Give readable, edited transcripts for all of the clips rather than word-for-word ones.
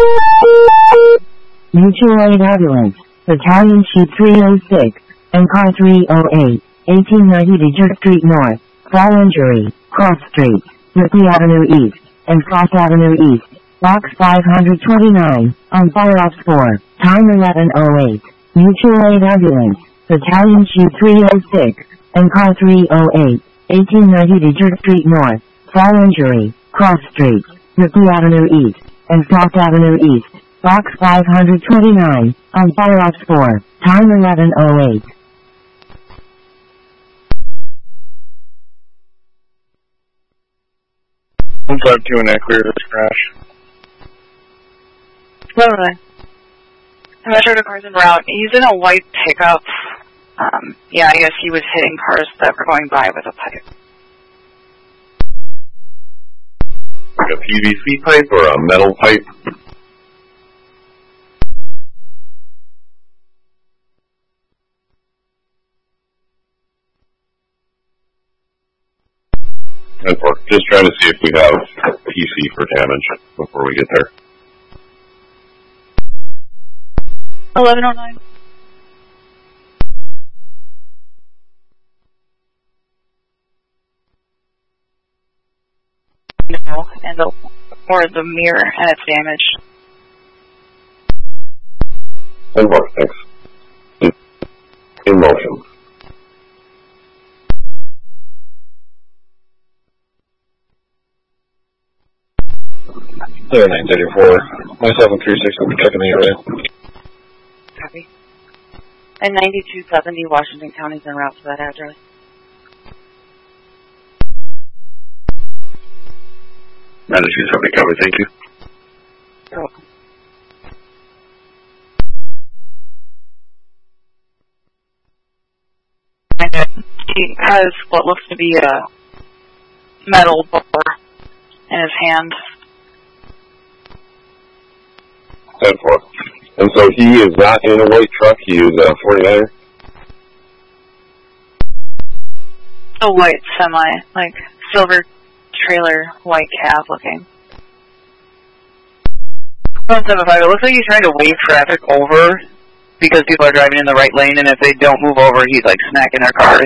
Mutual aid ambulance, Battalion Sheet 306, and Car 308, 1890 Deger Street North, fall injury, Cross Street, Ripley Avenue East, and Cross Avenue East, Box 529, on Fire Ops 4, time 11:08. Mutual aid ambulance, Battalion Sheet 306, and Car 308, 1890 Deger Street North, fall injury, Cross Street, Ripley Avenue East, and Cross Avenue East, Box 529, on Fire Ops 4, time 11:08. I'm sorry, 2 and that clear this crash. Totally. Metro to cars en route. He's in a white pickup. Yeah, I guess he was hitting cars that were going by with a pipe. Like a PVC pipe or a metal pipe? Just trying to see if we have PC for damage before we get there. 11:09. No, and or the mirror and it's damaged. And more, thanks. In motion. There, 934. Myself and 360 will be checking the area. Copy. And 9270 Washington County's en route to that address. Managing somebody covered, thank you. You're welcome. He has what looks to be a metal bar in his hand. 10-4. And so he is not in a white truck, he is a 49er? A white semi, like silver trailer, white cab looking. 175, it looks like he's trying to wave traffic over because people are driving in the right lane, and if they don't move over, he's like smacking their cars.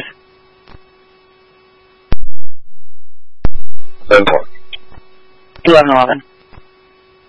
10-4. 1111.